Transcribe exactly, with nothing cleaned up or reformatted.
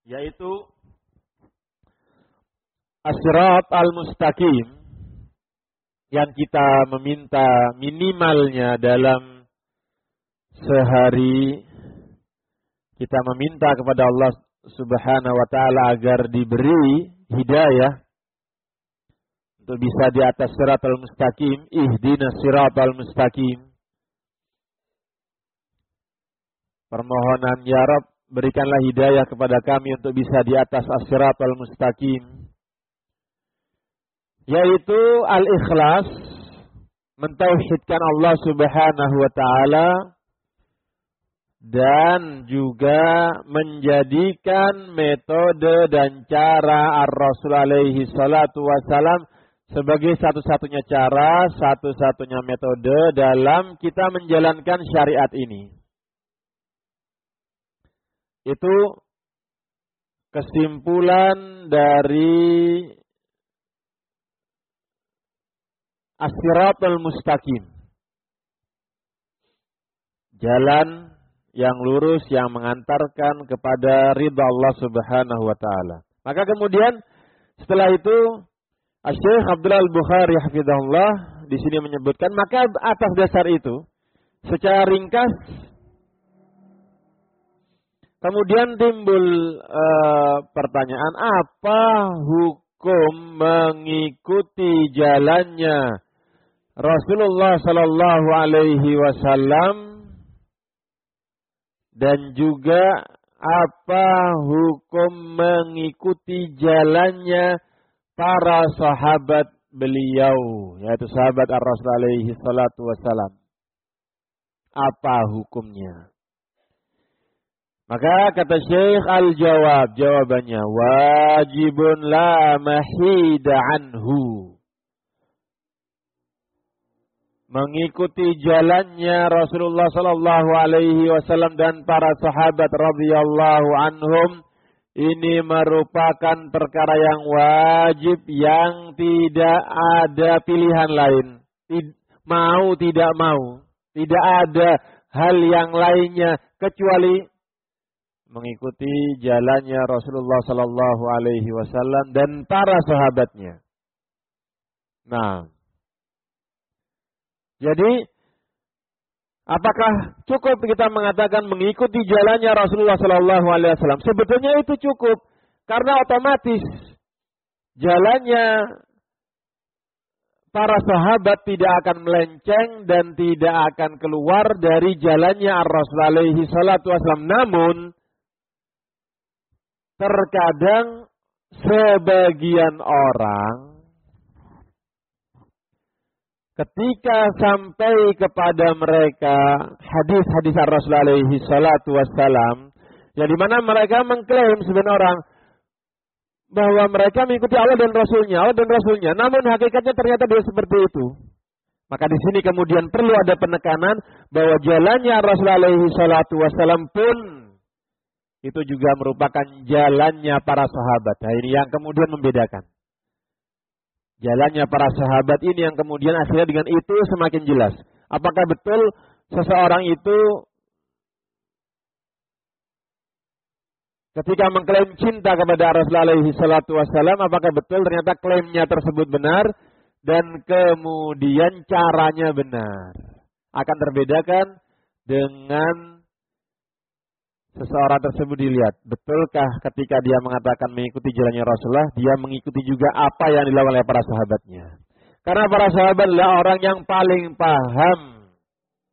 yaitu as-sirat al-mustaqim, yang kita meminta minimalnya dalam sehari, kita meminta kepada Allah Subhanahu wa ta'ala agar diberi hidayah untuk bisa di atas siratal mustaqim. Ihdinas siratal mustaqim. Permohonan, ya Rabb, berikanlah hidayah kepada kami untuk bisa di atas as-siratal mustaqim. Yaitu al-ikhlas, mentauhidkan Allah Subhanahu wa ta'ala, dan juga menjadikan metode dan cara ar-Rasul alaihi salatu wassalam sebagai satu-satunya cara, satu-satunya metode dalam kita menjalankan syariat ini. Itu kesimpulan dari as-siratal mustaqim. Jalan yang lurus yang mengantarkan kepada ridha Allah Subhanahu wa taala. Maka kemudian setelah itu Syekh Abdullah Al-Bukhari hafizahullah di sini menyebutkan, maka atas dasar itu secara ringkas kemudian timbul uh, pertanyaan, apa hukum mengikuti jalannya Rasulullah sallallahu alaihi wasallam, dan juga apa hukum mengikuti jalannya para sahabat beliau, yaitu sahabat ar-Rasul alaihi salatu wassalam. Apa hukumnya? Maka kata Syekh al-jawab, jawabannya wajibun la mahida anhu. Mengikuti jalannya Rasulullah sallallahu alaihi wasallam dan para sahabat radhiyallahu anhum ini merupakan perkara yang wajib, yang tidak ada pilihan lain. Mau tidak mau, tidak ada hal yang lainnya kecuali mengikuti jalannya Rasulullah sallallahu alaihi wasallam dan para sahabatnya. Nah, jadi apakah cukup kita mengatakan mengikuti jalannya Rasulullah sallallahu alaihi wasallam? Sebetulnya itu cukup, karena otomatis jalannya para sahabat tidak akan melenceng dan tidak akan keluar dari jalannya Ar-Rasul alaihi salatu wasallam. Namun terkadang sebagian orang ketika sampai kepada mereka hadis-hadis Ar-Rasul alaihi salatu wassalam, yang dimana mereka mengklaim sebagian orang bahwa mereka mengikuti Allah dan Rasulnya, Allah dan Rasulnya, namun hakikatnya ternyata dia seperti itu. Maka di sini kemudian perlu ada penekanan bahwa jalannya Ar-Rasul alaihi salatu wassalam pun itu juga merupakan jalannya para sahabat. Nah, ini yang kemudian membedakan. Jalannya para sahabat ini yang kemudian akhirnya dengan itu semakin jelas. Apakah betul seseorang itu ketika mengklaim cinta kepada Rasulullah alaihi salatu wassalam, apakah betul ternyata klaimnya tersebut benar dan kemudian caranya benar? Akan terbedakan dengan seseorang tersebut dilihat, betulkah ketika dia mengatakan mengikuti jalannya Rasulullah, dia mengikuti juga apa yang dilakukan oleh para sahabatnya. Karena para sahabat adalah orang yang paling paham